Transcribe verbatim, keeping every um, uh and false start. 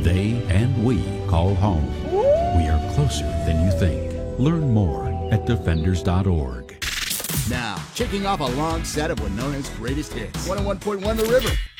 they and we call home. We are closer than you think. Learn more at defenders dot org. Now, kicking off a long set of Winona's greatest hits. one oh one point one The River.